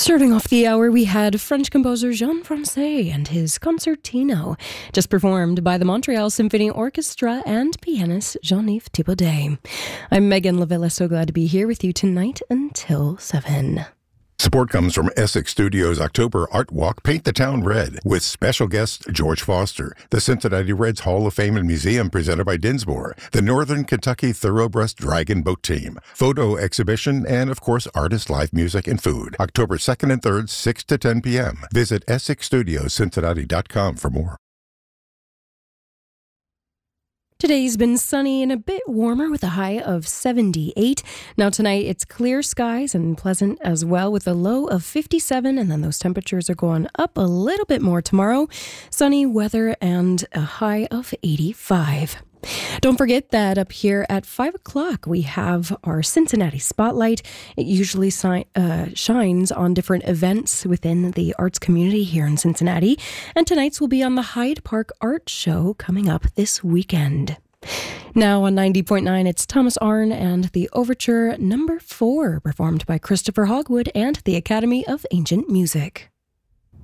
Starting off the hour, we had French composer Jean Francais and his Concertino, just performed by the Montreal Symphony Orchestra and pianist Jean-Yves Thibaudet. I'm Megan Lavilla, so glad to be here with you tonight until 7. Support comes from Essex Studios' October Art Walk, Paint the Town Red, with special guest George Foster, the Cincinnati Reds Hall of Fame and Museum presented by Dinsmore, the Northern Kentucky Thoroughbreast Dragon Boat Team, photo exhibition, and, of course, artist live music and food. October 2nd and 3rd, 6 to 10 p.m. Visit EssexStudiosCincinnati.com for more. Today's been sunny and a bit warmer with a high of 78. Now tonight it's clear skies and pleasant as well with a low of 57, and then those temperatures are going up a little bit more tomorrow. Sunny weather and a high of 85. Don't forget that up here at 5 o'clock we have our Cincinnati Spotlight. It usually shines on different events within the arts community here in Cincinnati. And tonight's will be on the Hyde Park Art Show coming up this weekend. Now on 90.9, it's Thomas Arne and the Overture No. 4, performed by Christopher Hogwood and the Academy of Ancient Music.